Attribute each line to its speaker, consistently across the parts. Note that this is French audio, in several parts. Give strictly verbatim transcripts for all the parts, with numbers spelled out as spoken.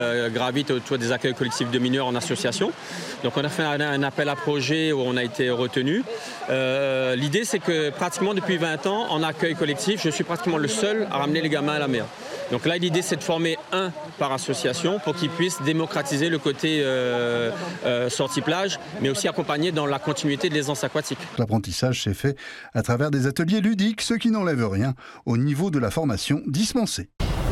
Speaker 1: Euh, gravite autour des accueils collectifs de mineurs en association. Donc on a fait un, un appel à projet où on a été retenu. Euh, l'idée c'est que pratiquement depuis vingt ans en accueil collectif, je suis pratiquement le seul à ramener les gamins à la mer. Donc là l'idée c'est de former un par association pour qu'ils puissent démocratiser le côté euh, euh, sortie plage, mais aussi accompagner dans la continuité de l'aisance aquatique.
Speaker 2: L'apprentissage s'est fait à travers des ateliers ludiques, ce qui n'enlève rien au niveau de la formation dispensée.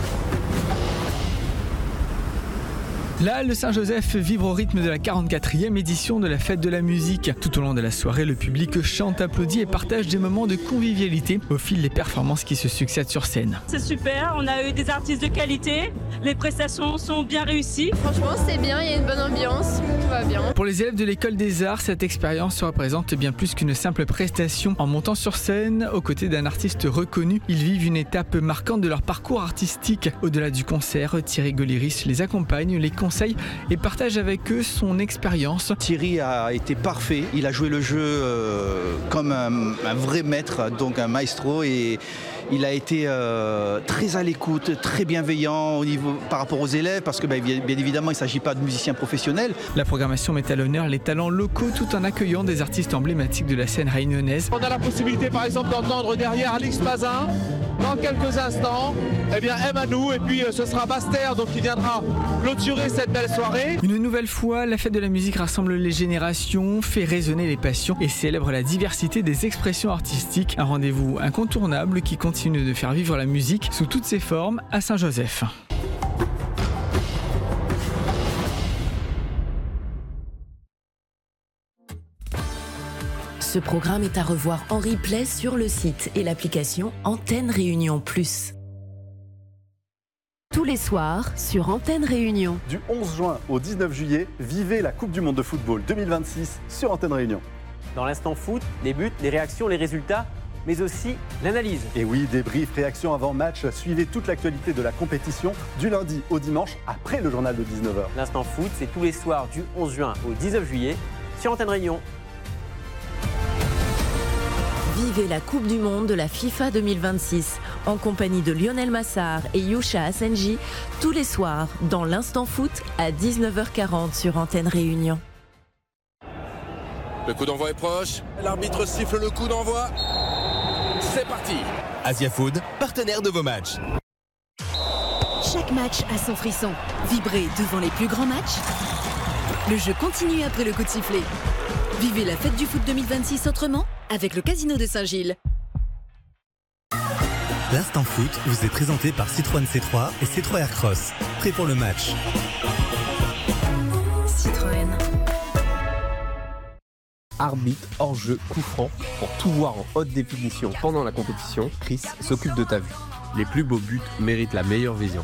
Speaker 3: Là, le Saint-Joseph vibre au rythme de la quarante-quatrième édition de la fête de la musique. Tout au long de la soirée, le public chante, applaudit et partage des moments de convivialité au fil des performances qui se succèdent sur scène.
Speaker 4: C'est super, on a eu des artistes de qualité, les prestations sont bien réussies.
Speaker 5: Franchement, c'est bien, il y a une bonne ambiance, tout va bien.
Speaker 3: Pour les élèves de l'école des arts, cette expérience représente bien plus qu'une simple prestation. En montant sur scène, aux côtés d'un artiste reconnu, ils vivent une étape marquante de leur parcours artistique. Au-delà du concert, Thierry Golleris les accompagne, les conseille et partage avec eux son expérience.
Speaker 6: Thierry a été parfait, il a joué le jeu euh, comme un, un vrai maître, donc un maestro, et il a été euh, très à l'écoute, très bienveillant au niveau, par rapport aux élèves, parce que bah, bien évidemment il ne s'agit pas de musiciens professionnels.
Speaker 3: La programmation met à l'honneur les talents locaux tout en accueillant des artistes emblématiques de la scène réunionnaise.
Speaker 7: On a la possibilité par exemple d'entendre derrière Alix Bazin dans quelques instants, eh bien M à nous, et puis euh, ce sera Baster donc qui viendra clôturer cette belle soirée.
Speaker 3: Une nouvelle fois, la fête de la musique rassemble les générations, fait résonner les passions et célèbre la diversité des expressions artistiques. Un rendez-vous incontournable qui continue de faire vivre la musique sous toutes ses formes à Saint-Joseph.
Speaker 8: Ce programme est à revoir en replay sur le site et l'application Antenne Réunion Plus. Tous les soirs sur Antenne Réunion.
Speaker 9: Du onze juin au dix-neuf juillet, vivez la Coupe du Monde de football deux mille vingt-six sur Antenne Réunion.
Speaker 10: Dans l'instant foot, les buts, les réactions, les résultats, mais aussi l'analyse.
Speaker 9: Et oui, débrief, réaction avant match, suivez toute l'actualité de la compétition du lundi au dimanche après le journal de dix-neuf heures.
Speaker 10: L'instant foot, c'est tous les soirs du onze juin au dix-neuf juillet sur Antenne Réunion.
Speaker 8: Vivez la Coupe du Monde de la FIFA deux mille vingt-six en compagnie de Lionel Massard et Yusha Asenji tous les soirs dans l'Instant Foot à dix-neuf heures quarante sur Antenne Réunion.
Speaker 11: Le coup d'envoi est proche, l'arbitre siffle le coup d'envoi. C'est parti.
Speaker 12: Asia Food, partenaire de vos matchs.
Speaker 13: Chaque match a son frisson. Vibrez devant les plus grands matchs. Le jeu continue après le coup de sifflet. Vivez la fête du foot deux mille vingt-six autrement avec le Casino de Saint-Gilles.
Speaker 12: L'Instant Foot vous est présenté par Citroën C trois et C trois Aircross. Prêt pour le match.
Speaker 13: Citroën.
Speaker 14: Arbitre, hors-jeu, coup franc, pour tout voir en haute définition pendant la compétition, Chris s'occupe de ta vue. Les plus beaux buts méritent la meilleure vision.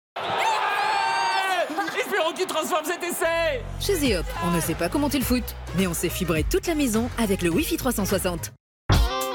Speaker 15: Espérons qu'il transforme cet essai.
Speaker 13: Chez Zeop, on ne sait pas commenter le foot, mais on sait fibrer toute la maison avec le Wi-Fi trois cent soixante.